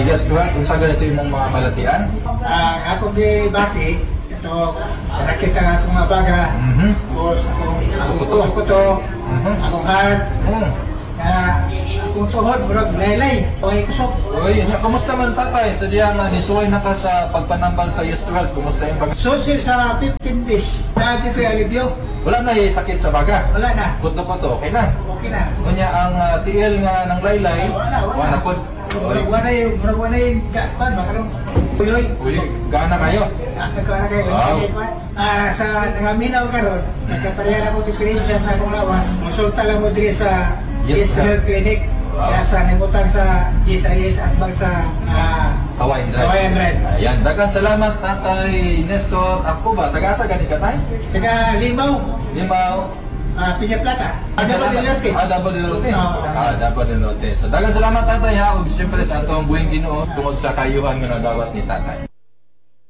yes, duha, kung sa ganito yung mga balatian. Ako di bati, ito, nakita nga akong mga baga, tapos akong kuto, akong heart, akong tuhod, murag laylay, okay kusok. Uy, kumusta man tatay? Sa diya nga nisuway na ka sa pagpanambal sa Yes to Health, kumusta yung Susi sa 15 days, dati ko yung alibyo, Wala na sakit sa baga? wala na, Kuto-kuto, okay na. okay na. Kunya ang TL nga ng laylay, Wala. pod. Murag wala yung gakpan, makarong uyoy. Uy, gaana kayo. Nagkaroon kayo, Wow. sa nangaminaw karon, nasa parehan ako diferensya sa akong lawas, musulta lang mo diri sa Yes, Yes Health Clinic. Wow. Kaya sa nangutang sa GSIS at bang sa Kawain Drive. Kawayan Drive. Ayan, daghang salamat Tatay Nestor. Ako ba, taga-asa gani ka tay? Taga Limaw, Limaw. Piña Plata. Ada ba din norte? Dabo del Norte. Oo. Dabo del Norte. So daghang salamat tatay ha, ug siyempre sa atong buhing Ginoo tungod sa kayuhan nga nagawat ni tatay.